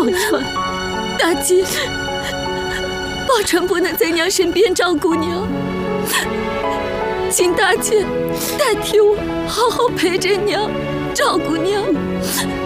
川， 大姐，宝钏不能在娘身边照顾娘，请大姐代替我好好陪着娘，照顾娘。